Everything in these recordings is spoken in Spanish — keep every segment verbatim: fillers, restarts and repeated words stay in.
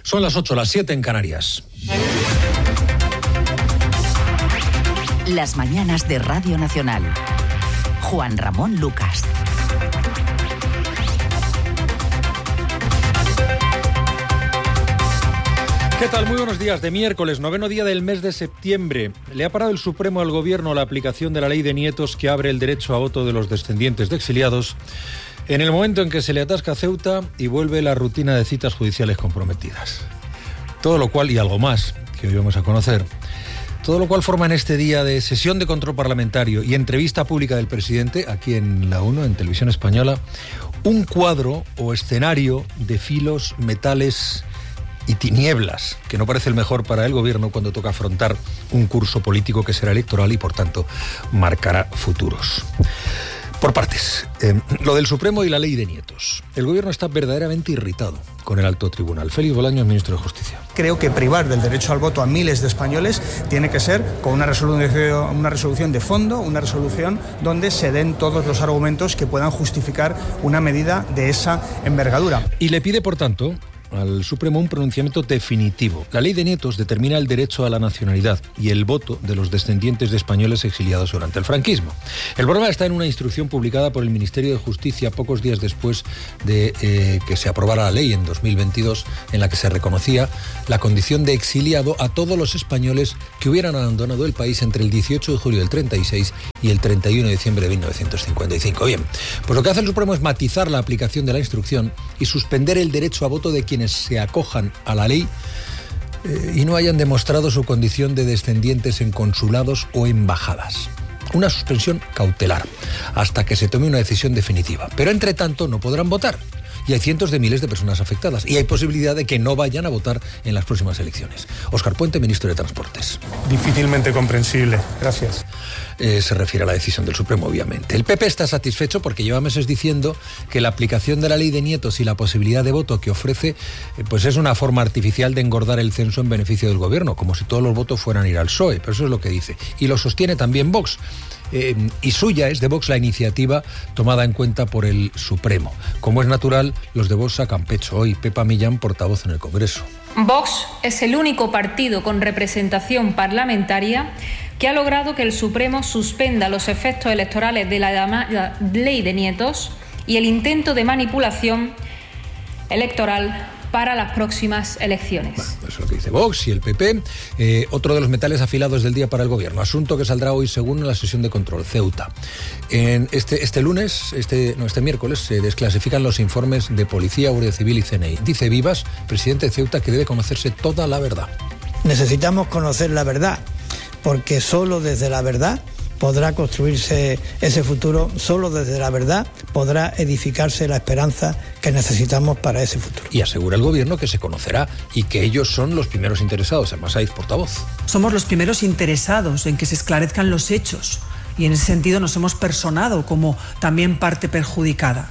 Son las ocho, las siete en Canarias. Las mañanas de Radio Nacional. Juan Ramón Lucas. ¿Qué tal? Muy buenos días. De miércoles, noveno día del mes de septiembre. Le ha parado el Supremo al Gobierno la aplicación de la ley de nietos que abre el derecho a voto de los descendientes de exiliados en el momento en que se le atasca Ceuta y vuelve la rutina de citas judiciales comprometidas. Todo lo cual, y algo más, que hoy vamos a conocer, todo lo cual forma en este día de sesión de control parlamentario y entrevista pública del presidente, aquí en la uno, en Televisión Española, un cuadro o escenario de filos, metales y tinieblas, que no parece el mejor para el Gobierno cuando toca afrontar un curso político que será electoral y, por tanto, marcará futuros. Por partes, eh, lo del Supremo y la ley de nietos. El Gobierno está verdaderamente irritado con el alto tribunal. Félix Bolaños, ministro de Justicia. Creo que privar del derecho al voto a miles de españoles tiene que ser con una resolución, una resolución de fondo, una resolución donde se den todos los argumentos que puedan justificar una medida de esa envergadura. Y le pide, por tanto, al Supremo un pronunciamiento definitivo. La ley de nietos determina el derecho a la nacionalidad y el voto de los descendientes de españoles exiliados durante el franquismo. El problema está en una instrucción publicada por el Ministerio de Justicia pocos días después de eh, que se aprobara la ley en dos mil veintidós, en la que se reconocía la condición de exiliado a todos los españoles que hubieran abandonado el país entre el dieciocho de julio del treinta y seis y el treinta y uno de diciembre de mil novecientos cincuenta y cinco. Bien, pues lo que hace el Supremo es matizar la aplicación de la instrucción y suspender el derecho a voto de quienes se acojan a la ley eh, y no hayan demostrado su condición de descendientes en consulados o embajadas. Una suspensión cautelar hasta que se tome una decisión definitiva. Pero entre tanto no podrán votar. Y hay cientos de miles de personas afectadas. Y hay posibilidad de que no vayan a votar en las próximas elecciones. Óscar Puente, ministro de Transportes. Difícilmente comprensible. Gracias. Eh, se refiere a la decisión del Supremo, obviamente. El P P está satisfecho porque lleva meses diciendo que la aplicación de la ley de nietos y la posibilidad de voto que ofrece eh, pues es una forma artificial de engordar el censo en beneficio del Gobierno, como si todos los votos fueran a ir al P S O E. Pero eso es lo que dice. Y lo sostiene también Vox. Eh, y suya es de Vox la iniciativa tomada en cuenta por el Supremo. Como es natural, los de Vox sacan pecho hoy. Pepa Millán, portavoz en el Congreso. Vox es el único partido con representación parlamentaria que ha logrado que el Supremo suspenda los efectos electorales de la llamada ley de nietos y el intento de manipulación electoral para las próximas elecciones. Bueno, eso es lo que dice Vox y el P P. Eh, otro de los metales afilados del día para el Gobierno. Asunto que saldrá hoy según la sesión de control. Ceuta. En este, este lunes, este, no, este miércoles, se desclasifican los informes de Policía, Guardia Civil y C N I. Dice Vivas, presidente de Ceuta, que debe conocerse toda la verdad. Necesitamos conocer la verdad, porque solo desde la verdad podrá construirse ese futuro, solo desde la verdad podrá edificarse la esperanza que necesitamos para ese futuro. Y asegura el Gobierno que se conocerá y que ellos son los primeros interesados. Además, hay portavoz. Somos los primeros interesados en que se esclarezcan los hechos y en ese sentido nos hemos personado como también parte perjudicada.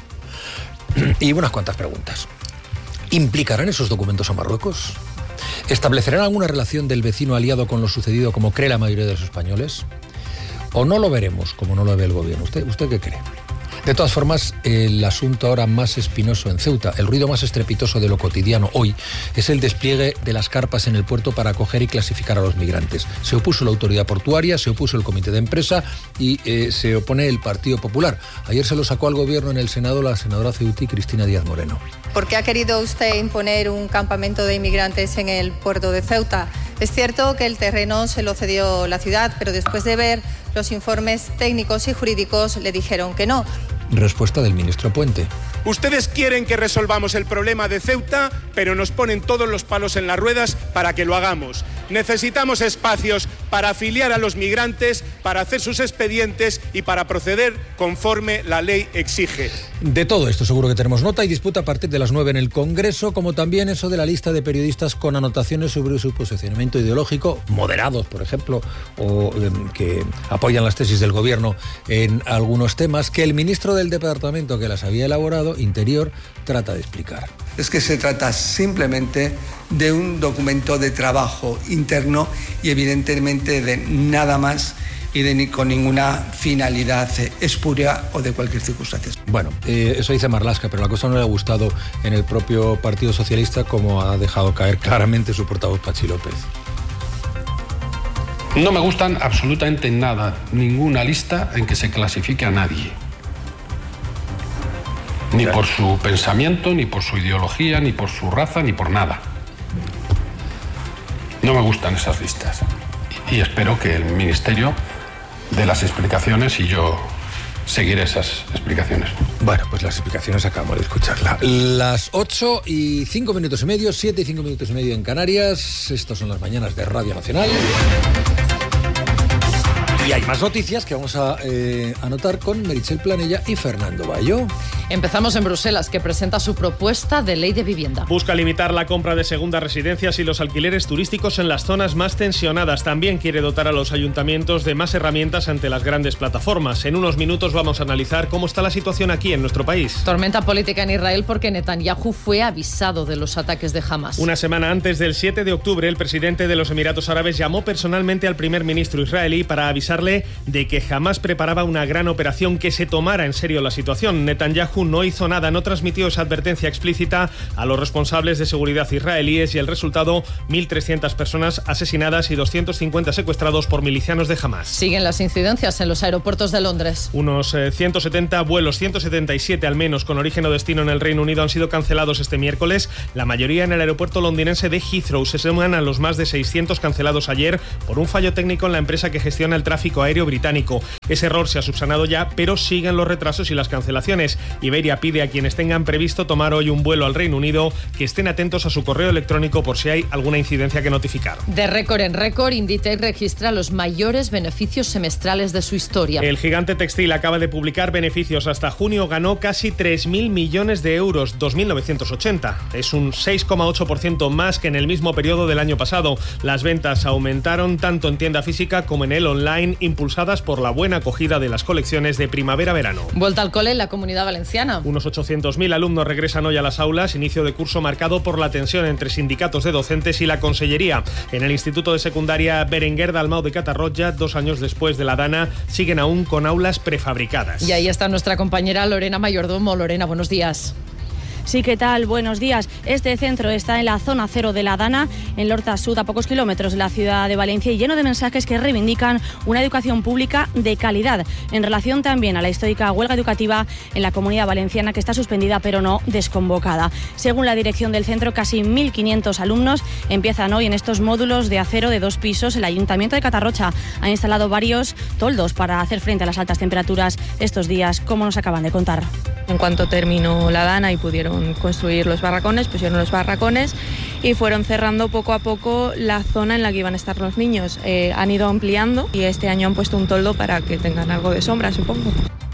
Y unas cuantas preguntas. ¿Implicarán esos documentos a Marruecos? ¿Establecerán alguna relación del vecino aliado con lo sucedido como cree la mayoría de los españoles? ¿O no lo veremos como no lo ve el Gobierno? ¿Usted, usted qué cree? De todas formas, el asunto ahora más espinoso en Ceuta, el ruido más estrepitoso de lo cotidiano hoy, es el despliegue de las carpas en el puerto para acoger y clasificar a los migrantes. Se opuso la autoridad portuaria, se opuso el comité de empresa y eh, se opone el Partido Popular. Ayer se lo sacó al Gobierno en el Senado la senadora ceutí Cristina Díaz Moreno. ¿Por qué ha querido usted imponer un campamento de inmigrantes en el puerto de Ceuta? Es cierto que el terreno se lo cedió la ciudad, pero después de ver los informes técnicos y jurídicos le dijeron que no. Respuesta del ministro Puente. Ustedes quieren que resolvamos el problema de Ceuta, pero nos ponen todos los palos en las ruedas para que lo hagamos. Necesitamos espacios para afiliar a los migrantes, para hacer sus expedientes y para proceder conforme la ley exige. De todo esto seguro que tenemos nota y disputa a partir de las nueve en el Congreso, como también eso de la lista de periodistas con anotaciones sobre su posicionamiento ideológico, moderados, por ejemplo, o eh, que apoyan las tesis del Gobierno en algunos temas, que el ministro del Departamento que las había elaborado, Interior, trata de explicar. Es que se trata simplemente de un documento de trabajo interno y evidentemente de nada más y de ni con ninguna finalidad espuria o de cualquier circunstancia. Bueno, eh, eso dice Marlaska, pero la cosa no le ha gustado en el propio Partido Socialista, como ha dejado caer claramente su portavoz Pachi López. No me gustan absolutamente nada, ninguna lista en que se clasifique a nadie. Ni por su pensamiento, ni por su ideología, ni por su raza, ni por nada. No me gustan esas listas. Y espero que el Ministerio dé las explicaciones y yo seguiré esas explicaciones. Bueno, pues las explicaciones acabamos de escucharla. Las ocho y cinco minutos y medio, siete y cinco minutos y medio en Canarias. Estas son las mañanas de Radio Nacional. Y hay más noticias que vamos a eh, anotar con Meritxell Planella y Fernando Bayo. Empezamos en Bruselas, que presenta su propuesta de ley de vivienda. Busca limitar la compra de segundas residencias y los alquileres turísticos en las zonas más tensionadas. También quiere dotar a los ayuntamientos de más herramientas ante las grandes plataformas. En unos minutos vamos a analizar cómo está la situación aquí en nuestro país. Tormenta política en Israel porque Netanyahu fue avisado de los ataques de Hamas. Una semana antes del siete de octubre, el presidente de los Emiratos Árabes llamó personalmente al primer ministro israelí para avisarle de que Hamas preparaba una gran operación, que se tomara en serio la situación. Netanyahu no hizo nada, no transmitió esa advertencia explícita a los responsables de seguridad israelíes, y el resultado, mil trescientas personas asesinadas y doscientos cincuenta secuestrados por milicianos de Hamas. Siguen las incidencias en los aeropuertos de Londres. Unos eh, ciento setenta vuelos, ciento setenta y siete al menos, con origen o destino en el Reino Unido han sido cancelados este miércoles. La mayoría en el aeropuerto londinense de Heathrow. Se suman a los más de seiscientos cancelados ayer por un fallo técnico en la empresa que gestiona el tráfico aéreo británico. Ese error se ha subsanado ya, pero siguen los retrasos y las cancelaciones. Iberia pide a quienes tengan previsto tomar hoy un vuelo al Reino Unido que estén atentos a su correo electrónico por si hay alguna incidencia que notificar. De récord en récord, Inditex registra los mayores beneficios semestrales de su historia. El gigante textil acaba de publicar beneficios. Hasta junio ganó casi tres mil millones de euros, dos mil novecientos ochenta. Es un seis coma ocho por ciento más que en el mismo periodo del año pasado. Las ventas aumentaron tanto en tienda física como en el online, impulsadas por la buena acogida de las colecciones de primavera-verano. Vuelta al cole en la Comunidad Valenciana. Unos ochocientos mil alumnos regresan hoy a las aulas, inicio de curso marcado por la tensión entre sindicatos de docentes y la Consellería. En el Instituto de Secundaria Berenguer Dalmau de Catarroja, dos años después de la Dana, siguen aún con aulas prefabricadas. Y ahí está nuestra compañera Lorena Mayordomo. Lorena, buenos días. Sí, ¿qué tal? Buenos días. Este centro está en la zona cero de la Dana, en Lorta Sud, a pocos kilómetros de la ciudad de Valencia, y lleno de mensajes que reivindican una educación pública de calidad, en relación también a la histórica huelga educativa en la Comunidad Valenciana, que está suspendida pero no desconvocada. Según la dirección del centro, casi mil quinientos alumnos empiezan hoy en estos módulos de acero de dos pisos. El Ayuntamiento de Catarroja ha instalado varios toldos para hacer frente a las altas temperaturas estos días, como nos acaban de contar. En cuanto terminó la Dana y pudieron construir los barracones, pusieron los barracones y fueron cerrando poco a poco la zona en la que iban a estar los niños. Eh, han ido ampliando y este año han puesto un toldo para que tengan algo de sombra, supongo.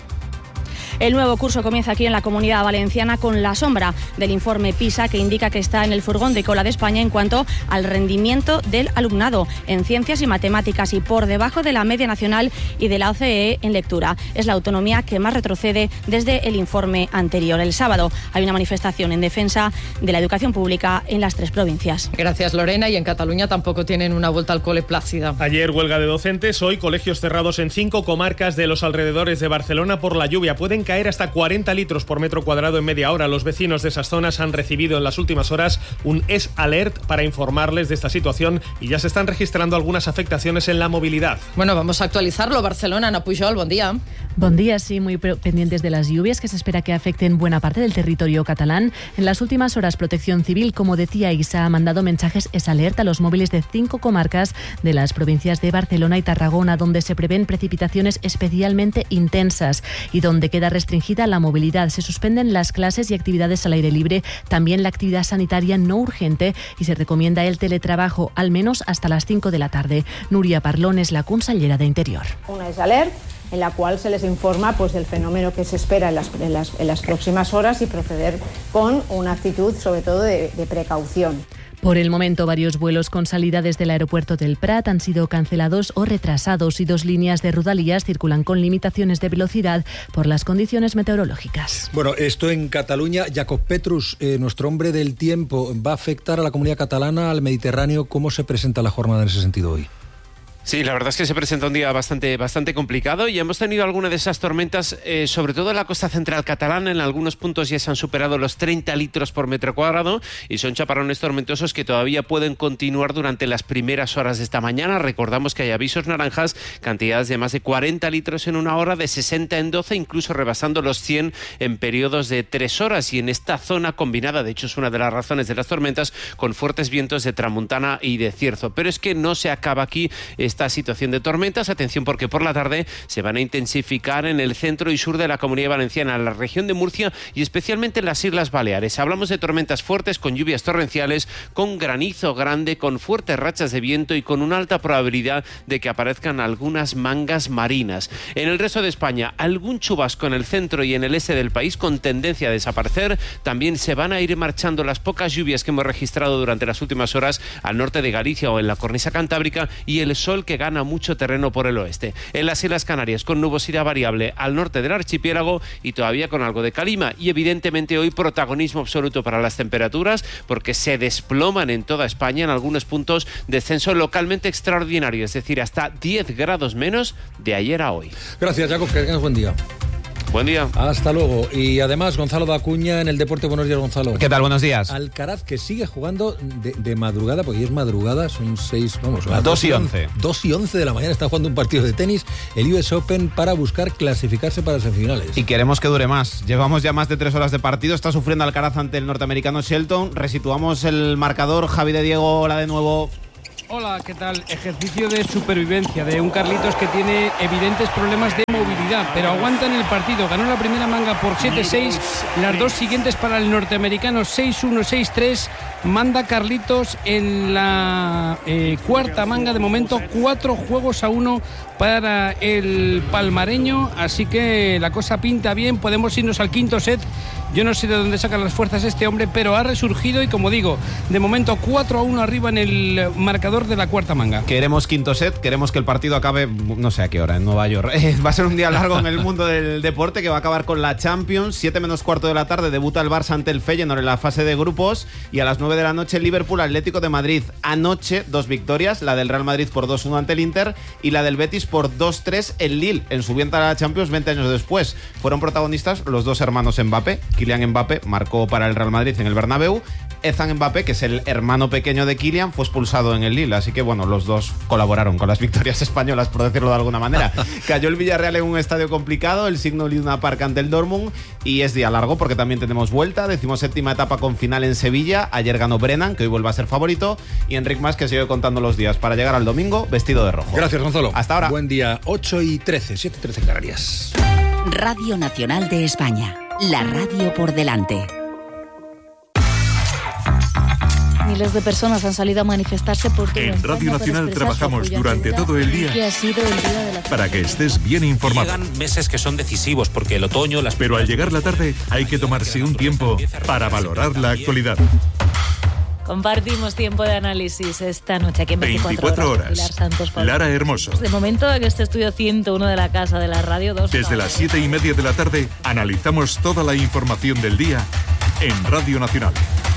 El nuevo curso comienza aquí en la Comunidad Valenciana con la sombra del informe PISA, que indica que está en el furgón de cola de España en cuanto al rendimiento del alumnado en ciencias y matemáticas, y por debajo de la media nacional y de la O C D E en lectura. Es la autonomía que más retrocede desde el informe anterior. El sábado hay una manifestación en defensa de la educación pública en las tres provincias. Gracias, Lorena. Y en Cataluña tampoco tienen una vuelta al cole plácida. Ayer huelga de docentes, hoy colegios cerrados en cinco comarcas de los alrededores de Barcelona por la lluvia. Pueden caer hasta cuarenta litros por metro cuadrado en media hora. Los vecinos de esas zonas han recibido en las últimas horas un S Alert para informarles de esta situación, y ya se están registrando algunas afectaciones en la movilidad. Bueno, vamos a actualizarlo. Barcelona, Ana Pujol, buen día. Buen día, sí, muy pendientes de las lluvias que se espera que afecten buena parte del territorio catalán. En las últimas horas, Protección Civil, como decía Isa, ha mandado mensajes S Alert a los móviles de cinco comarcas de las provincias de Barcelona y Tarragona, donde se prevén precipitaciones especialmente intensas y donde queda restringida la movilidad. Se suspenden las clases y actividades al aire libre, también la actividad sanitaria no urgente, y se recomienda el teletrabajo al menos hasta las cinco de la tarde. Núria Parlón es la consellera de Interior. Una S Alert en la cual se les informa pues del fenómeno que se espera en las, en las, en las próximas horas, y proceder con una actitud sobre todo de, de precaución. Por el momento, varios vuelos con salida desde el aeropuerto del Prat han sido cancelados o retrasados, y dos líneas de Rodalies circulan con limitaciones de velocidad por las condiciones meteorológicas. Bueno, esto en Cataluña. Jacob Petrus, eh, nuestro hombre del tiempo, ¿va a afectar a la comunidad catalana, al Mediterráneo? ¿Cómo se presenta la jornada en ese sentido hoy? Sí, la verdad es que se presenta un día bastante, bastante complicado y hemos tenido alguna de esas tormentas, eh, sobre todo en la costa central catalana. En algunos puntos ya se han superado los treinta litros por metro cuadrado y son chaparrones tormentosos que todavía pueden continuar durante las primeras horas de esta mañana. Recordamos que hay avisos naranjas, cantidades de más de cuarenta litros en una hora, de sesenta en doce, incluso rebasando los cien en periodos de tres horas. Y en esta zona combinada, de hecho es una de las razones de las tormentas, con fuertes vientos de tramuntana y de cierzo. Pero es que no se acaba aquí esta situación de tormentas. Atención, porque por la tarde se van a intensificar en el centro y sur de la Comunidad Valenciana, en la región de Murcia y especialmente en las Islas Baleares. Hablamos de tormentas fuertes con lluvias torrenciales, con granizo grande, con fuertes rachas de viento y con una alta probabilidad de que aparezcan algunas mangas marinas. En el resto de España, algún chubasco en el centro y en el este del país con tendencia a desaparecer. También se van a ir marchando las pocas lluvias que hemos registrado durante las últimas horas al norte de Galicia o en la cornisa cantábrica, y el sol que gana mucho terreno por el oeste. En las Islas Canarias, con nubosidad variable al norte del archipiélago y todavía con algo de calima. Y evidentemente hoy protagonismo absoluto para las temperaturas, porque se desploman en toda España, en algunos puntos descenso localmente extraordinario, es decir, hasta diez grados menos de ayer a hoy. Gracias, Jacob, que tengas buen día. Buen día. Hasta luego. Y además, Gonzalo Dacuña en el deporte. Buenos días, Gonzalo. ¿Qué tal? Buenos días. Alcaraz, que sigue jugando de, de madrugada, porque es madrugada, son seis, vamos, las dos y once. Dos y once de la mañana está jugando un partido de tenis, el U S Open, para buscar clasificarse para semifinales. Y queremos que dure más. Llevamos ya más de tres horas de partido. Está sufriendo Alcaraz ante el norteamericano Shelton. Resituamos el marcador. Javi de Diego, hola de nuevo. Hola, ¿qué tal? Ejercicio de supervivencia de un Carlitos que tiene evidentes problemas de movilidad, pero aguanta en el partido. Ganó la primera manga por siete seis, las dos siguientes para el norteamericano seis uno, seis tres. Manda Carlitos en la eh, cuarta manga, de momento cuatro juegos a uno para el palmareño, así que la cosa pinta bien. Podemos irnos al quinto set. Yo no sé de dónde sacan las fuerzas este hombre, pero ha resurgido y, como digo, de momento cuatro a uno arriba en el marcador de la cuarta manga. Queremos quinto set, queremos que el partido acabe, no sé a qué hora, en Nueva York. Eh, va a ser un día largo en el mundo del deporte, que va a acabar con la Champions. siete menos cuarto de la tarde debuta el Barça ante el Feyenoord en la fase de grupos, y a las nueve de la noche el Liverpool Atlético de Madrid. Anoche dos victorias, la del Real Madrid por dos uno ante el Inter y la del Betis por dos tres en Lille, en su vuelta a la Champions veinte años después. Fueron protagonistas los dos hermanos Mbappé. Kylian Mbappé marcó para el Real Madrid en el Bernabéu. Ethan Mbappé, que es el hermano pequeño de Kylian, fue expulsado en el Lille, así que bueno, los dos colaboraron con las victorias españolas, por decirlo de alguna manera. Cayó el Villarreal en un estadio complicado, el Signal Iduna Park ante el Dortmund, y es día largo porque también tenemos vuelta, decimoséptima etapa con final en Sevilla. Ayer ganó Brennan, que hoy vuelve a ser favorito, y Enric Mas, que sigue contando los días para llegar al domingo vestido de rojo. Gracias, Gonzalo. Hasta ahora. Buen día. Ocho y trece, siete y trece en Canarias. Radio Nacional de España, la radio por delante. Miles de personas han salido a manifestarse por todo En Radio Nacional trabajamos durante todo el día que ha sido el día de la para que estés bien informado. Llegan meses que son decisivos porque el otoño... Las... Pero al llegar la tarde hay que tomarse un tiempo para valorar la actualidad. Compartimos tiempo de análisis esta noche aquí en veinticuatro horas. Pilar Santos, Lara Hermoso. De momento, en este estudio ciento uno de la Casa de la Radio dos. Desde las siete y media de la tarde analizamos toda la información del día en Radio Nacional.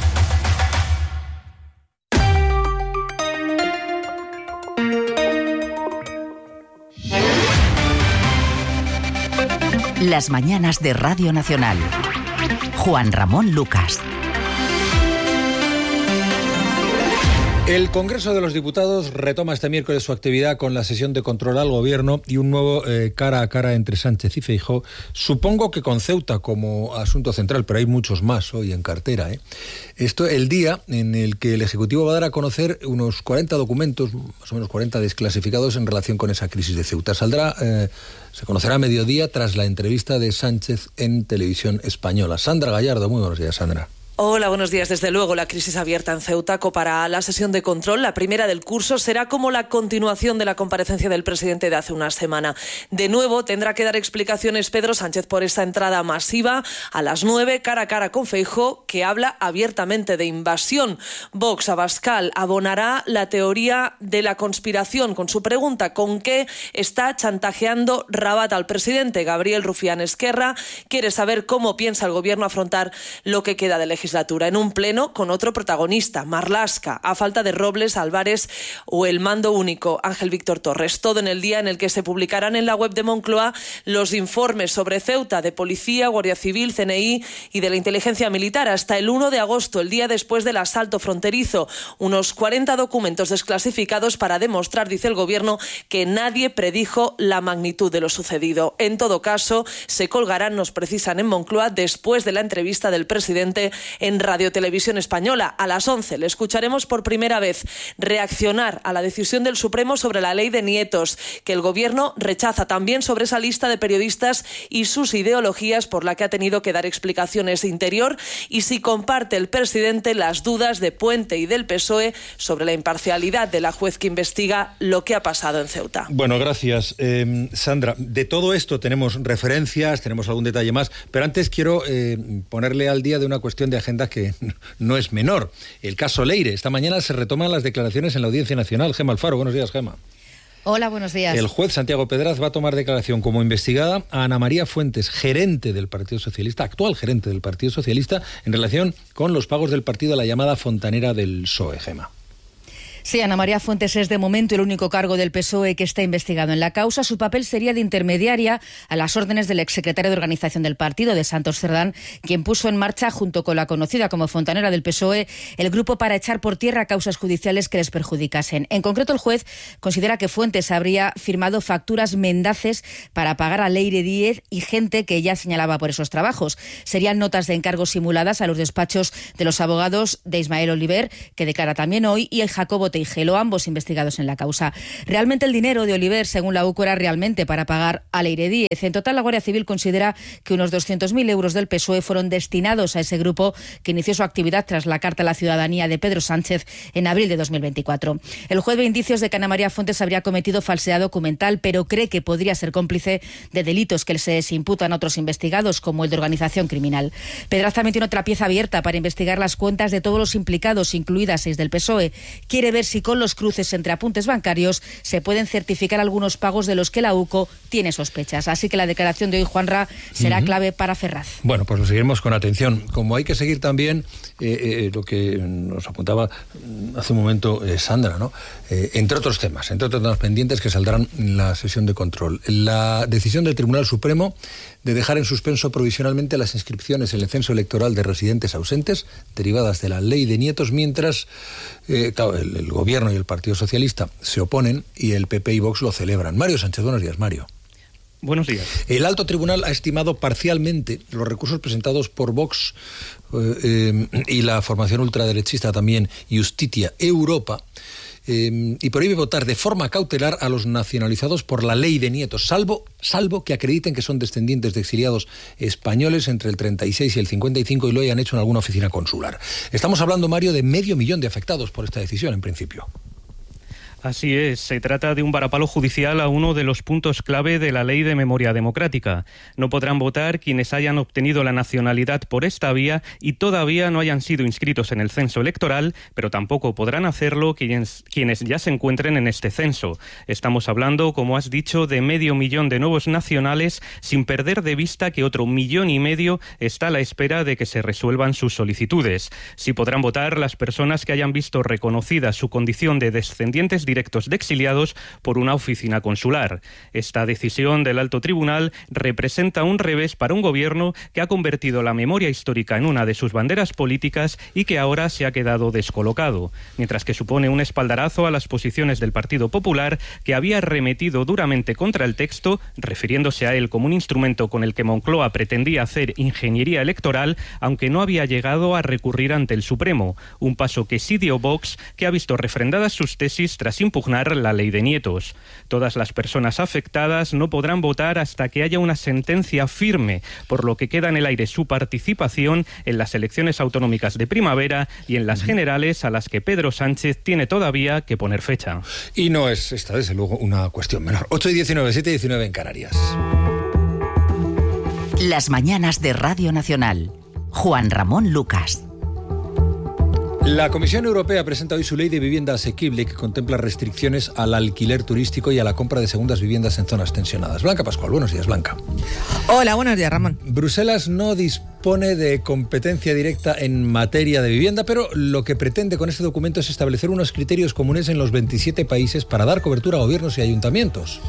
Las mañanas de Radio Nacional. Juan Ramón Lucas. El Congreso de los Diputados retoma este miércoles su actividad con la sesión de control al Gobierno y un nuevo eh, cara a cara entre Sánchez y Feijóo. Supongo que con Ceuta como asunto central, pero hay muchos más hoy en cartera. ¿eh? Esto el día en el que el Ejecutivo va a dar a conocer unos cuarenta documentos, más o menos cuarenta desclasificados en relación con esa crisis de Ceuta. Saldrá, eh, se conocerá a mediodía tras la entrevista de Sánchez en Televisión Española. Sandra Gallardo, muy buenos días, Sandra. Hola, buenos días. Desde luego, la crisis abierta en Ceuta copará la sesión de control. La primera del curso será como la continuación de la comparecencia del presidente de hace una semana. De nuevo, tendrá que dar explicaciones Pedro Sánchez por esta entrada masiva a las nueve, cara a cara con Feijóo, que habla abiertamente de invasión. Vox Abascal abonará la teoría de la conspiración con su pregunta: ¿con qué está chantajeando Rabat al presidente? Gabriel Rufián Esquerra quiere saber cómo piensa el Gobierno afrontar lo que queda de legislatura. legislatura, en un pleno con otro protagonista, Marlaska, a falta de Robles, Álvarez o el mando único, Ángel Víctor Torres. Todo en el día en el que se publicarán en la web de Moncloa los informes sobre Ceuta de Policía, Guardia Civil, C N I y de la Inteligencia Militar hasta el uno de agosto, el día después del asalto fronterizo. Unos cuarenta documentos desclasificados para demostrar, dice el Gobierno, que nadie predijo la magnitud de lo sucedido. En todo caso, se colgarán, nos precisan en Moncloa, después de la entrevista del presidente en Radio Televisión Española. A las once le escucharemos por primera vez reaccionar a la decisión del Supremo sobre la ley de nietos, que el Gobierno rechaza, también sobre esa lista de periodistas y sus ideologías, por la que ha tenido que dar explicaciones de Interior, y si comparte el presidente las dudas de Puente y del P S O E sobre la imparcialidad de la juez que investiga lo que ha pasado en Ceuta. Bueno, gracias. Eh, Sandra, de todo esto tenemos referencias, tenemos algún detalle más, pero antes quiero eh, ponerle al día de una cuestión de agenda que no es menor. El caso Leire. Esta mañana se retoman las declaraciones en la Audiencia Nacional. Gema Alfaro, buenos días, Gema. Hola, buenos días. El juez Santiago Pedraz va a tomar declaración como investigada a Ana María Fuentes, gerente del Partido Socialista, actual gerente del Partido Socialista, en relación con los pagos del partido a la llamada fontanera del P S O E, Gema. Sí, Ana María Fuentes es de momento el único cargo del P S O E que está investigado en la causa. Su papel sería de intermediaria a las órdenes del exsecretario de organización del partido, de Santos Cerdán, quien puso en marcha, junto con la conocida como fontanera del P S O E, el grupo para echar por tierra causas judiciales que les perjudicasen. En concreto, el juez considera que Fuentes habría firmado facturas mendaces para pagar a Leire Díez y gente que ya señalaba por esos trabajos. Serían notas de encargo simuladas a los despachos de los abogados de Ismael Oliver, que declara también hoy, y el Jacobo Teijelo, ambos investigados en la causa. Realmente el dinero de Oliver, según la U C O, era realmente para pagar a Leire Díez. En total, la Guardia Civil considera que unos doscientos mil euros del P S O E fueron destinados a ese grupo que inició su actividad tras la Carta a la Ciudadanía de Pedro Sánchez en abril de dos mil veinticuatro. El juez ve indicios de que Ana María Fuentes habría cometido falsedad documental, pero cree que podría ser cómplice de delitos que se les imputan a otros investigados, como el de organización criminal. Pedraz también tiene otra pieza abierta para investigar las cuentas de todos los implicados, incluidas seis del P S O E. Quiere ver si con los cruces entre apuntes bancarios se pueden certificar algunos pagos de los que la U C O tiene sospechas. Así que la declaración de hoy, Juanra, será uh-huh. clave para Ferraz. Bueno, pues lo seguiremos con atención. Como hay que seguir también eh, eh, lo que nos apuntaba hace un momento eh, Sandra, ¿no? Eh, entre otros temas, entre otros temas pendientes que saldrán en la sesión de control. La decisión del Tribunal Supremo de dejar en suspenso provisionalmente las inscripciones en el censo electoral de residentes ausentes derivadas de la ley de nietos, mientras eh, claro, el, el Gobierno y el Partido Socialista se oponen y el P P y Vox lo celebran. Mario Sánchez, buenos días, Mario. Buenos días. El alto tribunal ha estimado parcialmente los recursos presentados por Vox eh, eh, y la formación ultraderechista también Justitia Europa, eh, y prohíbe votar de forma cautelar a los nacionalizados por la ley de nietos, salvo, salvo que acrediten que son descendientes de exiliados españoles entre el treinta y seis y el cincuenta y cinco y lo hayan hecho en alguna oficina consular. Estamos hablando, Mario, de medio millón de afectados por esta decisión, en principio. Así es, se trata de un varapalo judicial a uno de los puntos clave de la Ley de Memoria Democrática. No podrán votar quienes hayan obtenido la nacionalidad por esta vía y todavía no hayan sido inscritos en el censo electoral, pero tampoco podrán hacerlo quienes, quienes ya se encuentren en este censo. Estamos hablando, como has dicho, de medio millón de nuevos nacionales, sin perder de vista que otro millón y medio está a la espera de que se resuelvan sus solicitudes. Sí podrán votar las personas que hayan visto reconocida su condición de descendientes directos de exiliados por una oficina consular. Esta decisión del alto tribunal representa un revés para un gobierno que ha convertido la memoria histórica en una de sus banderas políticas y que ahora se ha quedado descolocado, mientras que supone un espaldarazo a las posiciones del Partido Popular, que había arremetido duramente contra el texto, refiriéndose a él como un instrumento con el que Moncloa pretendía hacer ingeniería electoral, aunque no había llegado a recurrir ante el Supremo, un paso que sí dio Vox, que ha visto refrendadas sus tesis tras impugnar la ley de nietos. Todas las personas afectadas no podrán votar hasta que haya una sentencia firme, por lo que queda en el aire su participación en las elecciones autonómicas de primavera y en las generales, a las que Pedro Sánchez tiene todavía que poner fecha. Y no es esta, desde luego, una cuestión menor. ocho y diecinueve, siete y diecinueve en Canarias. Las mañanas de Radio Nacional. Juan Ramón Lucas. La Comisión Europea presenta hoy su ley de vivienda asequible que contempla restricciones al alquiler turístico y a la compra de segundas viviendas en zonas tensionadas. Blanca Pascual, buenos días, Blanca. Hola, buenos días, Ramón. Bruselas no dispone de competencia directa en materia de vivienda, pero lo que pretende con este documento es establecer unos criterios comunes en los veintisiete países para dar cobertura a gobiernos y ayuntamientos.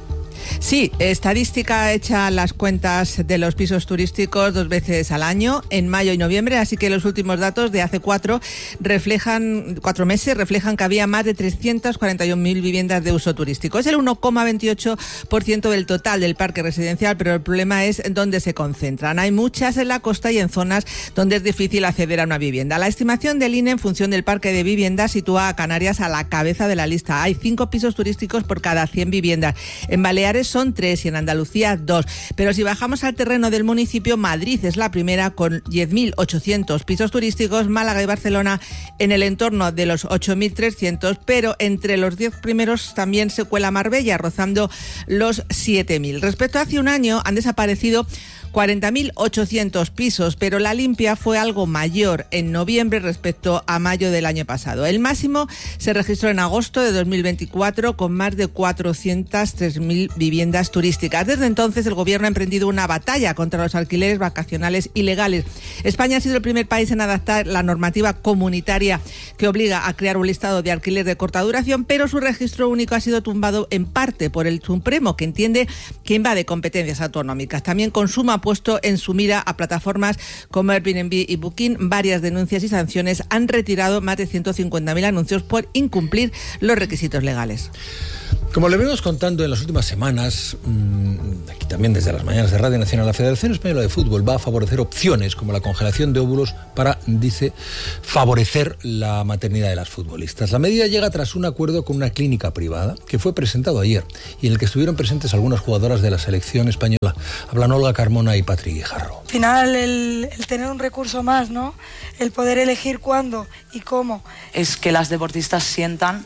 Sí, estadística hecha las cuentas de los pisos turísticos dos veces al año, en mayo y noviembre, así que los últimos datos de hace cuatro reflejan cuatro meses reflejan que había más de trescientas cuarenta y una mil viviendas de uso turístico. Es el uno coma veintiocho por ciento del total del parque residencial, pero el problema es dónde se concentran. Hay muchas en la costa y en zonas donde es difícil acceder a una vivienda. La estimación del I N E en función del parque de viviendas sitúa a Canarias a la cabeza de la lista. Hay cinco pisos turísticos por cada cien viviendas. En Baleares son tres y en Andalucía dos. Pero si bajamos al terreno del municipio, Madrid es la primera con diez mil ochocientos pisos turísticos, Málaga y Barcelona en el entorno de los ocho mil trescientos, pero entre los diez primeros también se cuela Marbella, rozando los siete mil. Respecto a hace un año, han desaparecido cuarenta mil ochocientos pisos, pero la limpia fue algo mayor en noviembre respecto a mayo del año pasado. El máximo se registró en agosto de dos mil veinticuatro con más de cuatrocientas tres mil viviendas turísticas. Desde entonces el gobierno ha emprendido una batalla contra los alquileres vacacionales ilegales. España ha sido el primer país en adaptar la normativa comunitaria que obliga a crear un listado de alquiler de corta duración, pero su registro único ha sido tumbado en parte por el Supremo, que entiende que invade competencias autonómicas. También Consumo ha puesto en su mira a plataformas como Airbnb y Booking. Varias denuncias y sanciones han retirado más de ciento cincuenta mil anuncios por incumplir los requisitos legales. Como le venimos contando en las últimas semanas, aquí también desde las mañanas de Radio Nacional, la Federación Española de Fútbol va a favorecer opciones como la congelación de óvulos para, dice, favorecer la maternidad de las futbolistas. La medida llega tras un acuerdo con una clínica privada que fue presentado ayer y en el que estuvieron presentes algunas jugadoras de la selección española. Hablan Olga Carmona y Patri Guijarro. Al final, el, el tener un recurso más, ¿no? El poder elegir cuándo y cómo. Es que las deportistas sientan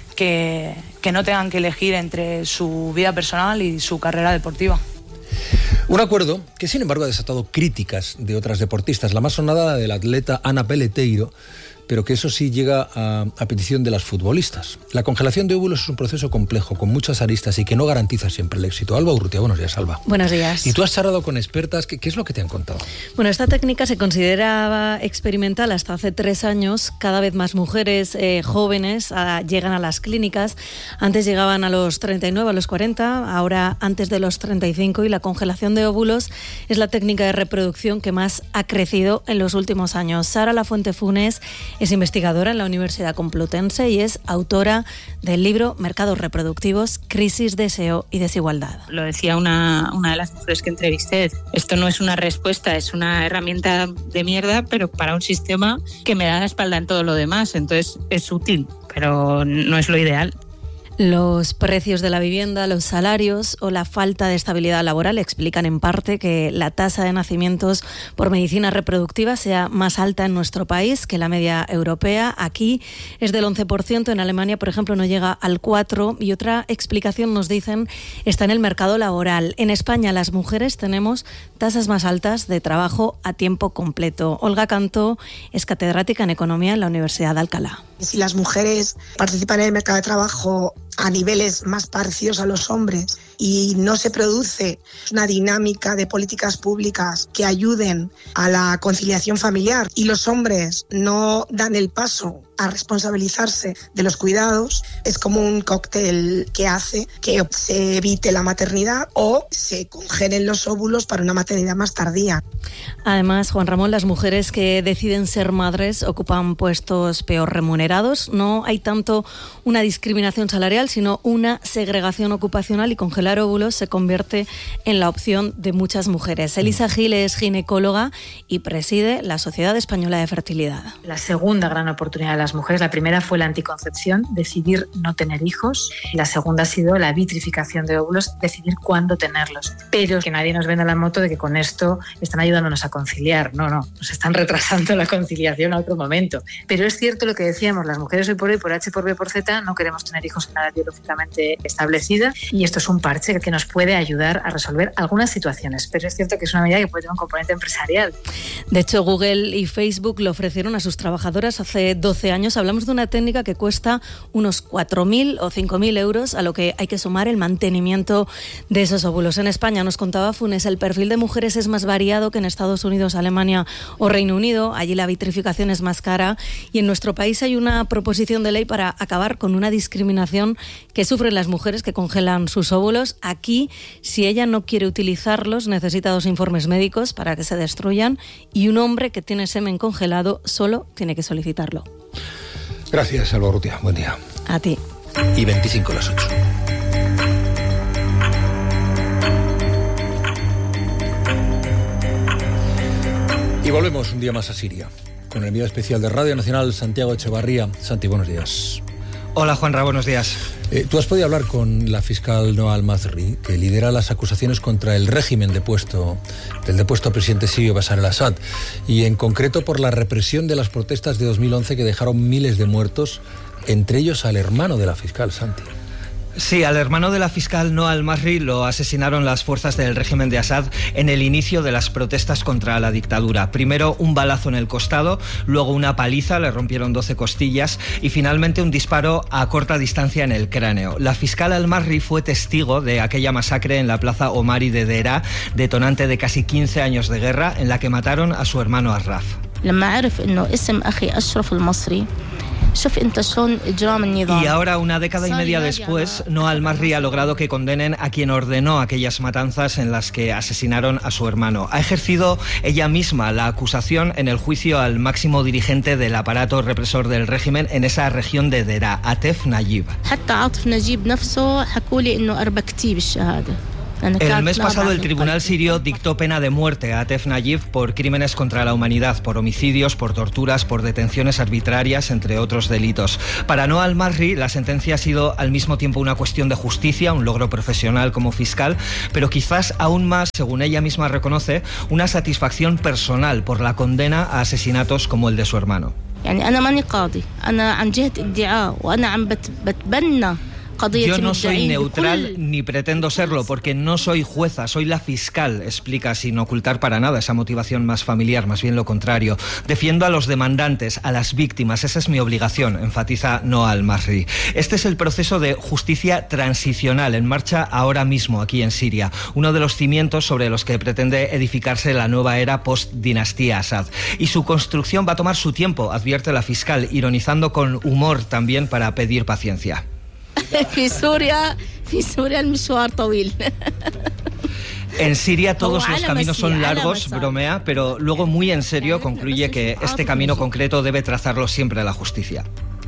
que, que no tengan que elegir entre su vida personal y su carrera deportiva. Un acuerdo que, sin embargo, ha desatado críticas de otras deportistas. La más sonada del atleta Ana Peleteiro, pero que eso sí llega a, a petición de las futbolistas. La congelación de óvulos es un proceso complejo, con muchas aristas y que no garantiza siempre el éxito. Alba Urrutia, buenos días, Alba. Buenos días. Y tú has charlado con expertas. ¿Qué, qué es lo que te han contado? Bueno, esta técnica se consideraba experimental hasta hace tres años. Cada vez más mujeres eh, jóvenes a, llegan a las clínicas. Antes llegaban a los treinta y nueve, a los cuarenta, ahora antes de los treinta y cinco, y la congelación de óvulos es la técnica de reproducción que más ha crecido en los últimos años. Sara Lafuente Funes es investigadora en la Universidad Complutense y es autora del libro Mercados Reproductivos, Crisis, Deseo y Desigualdad. Lo decía una, una de las mujeres que entrevisté, esto no es una respuesta, es una herramienta de mierda, pero para un sistema que me da la espalda en todo lo demás, entonces es útil, pero no es lo ideal. Los precios de la vivienda, los salarios o la falta de estabilidad laboral explican en parte que la tasa de nacimientos por medicina reproductiva sea más alta en nuestro país que la media europea. Aquí es del once por ciento, en Alemania, por ejemplo, no llega al cuatro por ciento. Y otra explicación, nos dicen, está en el mercado laboral. En España las mujeres tenemos tasas más altas de trabajo a tiempo completo. Olga Cantó es catedrática en Economía en la Universidad de Alcalá. Si las mujeres participan en el mercado de trabajo a niveles más parecidos a los hombres y no se produce una dinámica de políticas públicas que ayuden a la conciliación familiar y los hombres no dan el paso a responsabilizarse de los cuidados, es como un cóctel que hace que se evite la maternidad o se congelen los óvulos para una maternidad más tardía. Además, Juan Ramón, las mujeres que deciden ser madres ocupan puestos peor remunerados. No hay tanto una discriminación salarial, sino una segregación ocupacional, y congelar óvulos se convierte en la opción de muchas mujeres. Elisa Gil es ginecóloga y preside la Sociedad Española de Fertilidad. La segunda gran oportunidad de las mujeres, la primera fue la anticoncepción, decidir no tener hijos. La segunda ha sido la vitrificación de óvulos, decidir cuándo tenerlos. Pero que nadie nos venda la moto de que con esto están ayudándonos a conciliar. No, no, nos están retrasando la conciliación a otro momento. Pero es cierto lo que decíamos, las mujeres hoy por hoy, por H, por B, por Z, no queremos tener hijos en la edad biológicamente establecida, y esto es un parche parche que nos puede ayudar a resolver algunas situaciones, pero es cierto que es una medida que puede tener un componente empresarial. De hecho, Google y Facebook lo ofrecieron a sus trabajadoras hace doce años. Hablamos de una técnica que cuesta unos cuatro mil o cinco mil euros, a lo que hay que sumar el mantenimiento de esos óvulos. En España, nos contaba Funes, el perfil de mujeres es más variado que en Estados Unidos, Alemania o Reino Unido. Allí la vitrificación es más cara y en nuestro país hay una proposición de ley para acabar con una discriminación que sufren las mujeres que congelan sus óvulos. Aquí, si ella no quiere utilizarlos, necesita dos informes médicos para que se destruyan y un hombre que tiene semen congelado solo tiene que solicitarlo. Gracias, Alba Urrutia. Buen día. A ti. Y veinticinco las ocho. Y volvemos un día más a Siria, con el enviado especial de Radio Nacional, Santiago Echevarría. Santi, buenos días. Hola, Juanra, buenos días. Eh, Tú has podido hablar con la fiscal Noa Al-Mazri, que lidera las acusaciones contra el régimen depuesto, del depuesto presidente sirio Bashar al-Assad, y en concreto por la represión de las protestas de dos mil once que dejaron miles de muertos, entre ellos al hermano de la fiscal, Santi. Sí, al hermano de la fiscal Noa Al-Mazri lo asesinaron las fuerzas del régimen de Assad en el inicio de las protestas contra la dictadura. Primero un balazo en el costado, luego una paliza, le rompieron doce costillas y finalmente un disparo a corta distancia en el cráneo. La fiscal Al-Mazri fue testigo de aquella masacre en la plaza Omari de Deraa, detonante de casi quince años de guerra, en la que mataron a su hermano Arraf. Y ahora, una década y media después, Noa Al-Mazri ha logrado que condenen a quien ordenó aquellas matanzas en las que asesinaron a su hermano. Ha ejercido ella misma la acusación en el juicio al máximo dirigente del aparato represor del régimen en esa región de Deraa, Atef Najib. El mes pasado el tribunal sirio dictó pena de muerte a Atef Najib por crímenes contra la humanidad, por homicidios, por torturas, por detenciones arbitrarias, entre otros delitos. Para Noa Al-Mazri, la sentencia ha sido al mismo tiempo una cuestión de justicia, un logro profesional como fiscal, pero quizás aún más, según ella misma reconoce, una satisfacción personal por la condena a asesinatos como el de su hermano. Yo no soy neutral ni pretendo serlo porque no soy jueza, soy la fiscal, explica sin ocultar para nada esa motivación más familiar, más bien lo contrario. Defiendo a los demandantes, a las víctimas, esa es mi obligación, enfatiza Noa Al-Mazri. Este es el proceso de justicia transicional en marcha ahora mismo aquí en Siria, uno de los cimientos sobre los que pretende edificarse la nueva era post-dinastía Assad. Y su construcción va a tomar su tiempo, advierte la fiscal, ironizando con humor también para pedir paciencia. En Siria todos los caminos son largos, bromea, pero luego muy en serio concluye que este camino concreto debe trazarlo siempre la justicia.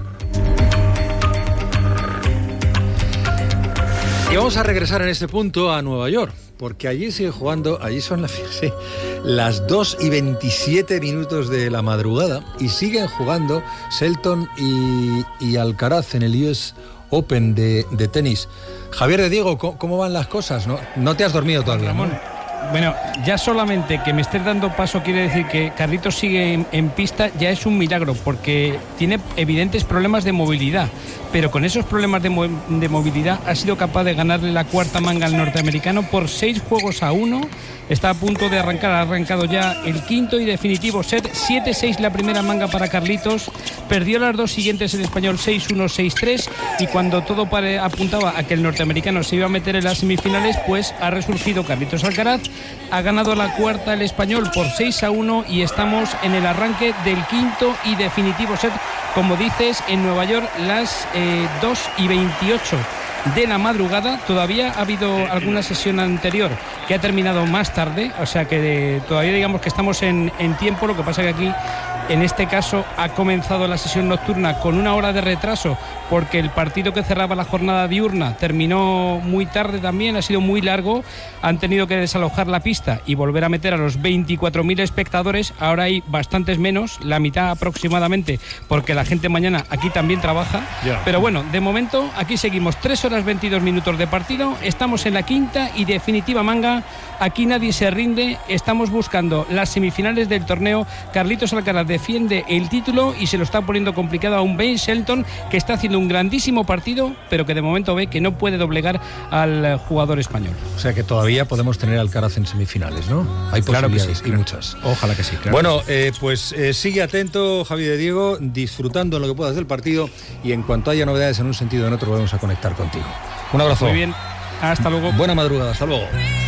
Y vamos a regresar en este punto a Nueva York, porque allí sigue jugando, allí son las, sí, las dos y veintisiete minutos de la madrugada y siguen jugando Shelton y, y Alcaraz en el U S Open de, de tenis. Javier de Diego, ¿cómo, cómo van las cosas? No, no te has dormido todavía, Ramón. ¿No? Bueno, ya solamente que me estés dando paso quiere decir que Carlitos sigue en, en pista, ya es un milagro, porque tiene evidentes problemas de movilidad, pero con esos problemas de, mo de movilidad ha sido capaz de ganarle la cuarta manga al norteamericano por seis juegos a uno. Está a punto de arrancar, ha arrancado ya el quinto y definitivo set, siete seis la primera manga para Carlitos, perdió las dos siguientes en español, seis uno, seis tres, y cuando todo pare, apuntaba a que el norteamericano se iba a meter en las semifinales, pues ha resurgido Carlitos Alcaraz, ha ganado la cuarta el español por seis a uno y estamos en el arranque del quinto y definitivo set, como dices, en Nueva York, las eh, dos y veintiocho de la madrugada. Todavía ha habido alguna sesión anterior que ha terminado más tarde, o sea que de, todavía digamos que estamos en, en tiempo. Lo que pasa que aquí, en este caso, ha comenzado la sesión nocturna con una hora de retraso, porque el partido que cerraba la jornada diurna terminó muy tarde también, ha sido muy largo, han tenido que desalojar la pista y volver a meter a los veinticuatro mil espectadores. Ahora hay bastantes menos, la mitad aproximadamente, porque la gente mañana aquí también trabaja, yeah. Pero bueno, de momento aquí seguimos, tres horas veintidós minutos de partido, estamos en la quinta y definitiva manga, aquí nadie se rinde, estamos buscando las semifinales del torneo. Carlitos Alcaraz defiende el título y se lo está poniendo complicado a un Ben Shelton que está haciendo un grandísimo partido, pero que de momento ve que no puede doblegar al jugador español. O sea que todavía podemos tener Alcaraz en semifinales, ¿no? Hay Claro que posibilidades sí, y claro. muchas. Ojalá que sí. Claro bueno, que sí. eh, pues eh, sigue atento, Javi de Diego, disfrutando en lo que puedas del partido y en cuanto haya novedades en un sentido o en otro, volvemos a conectar contigo. Un abrazo. Muy bien. Hasta luego. Buena madrugada. Hasta luego.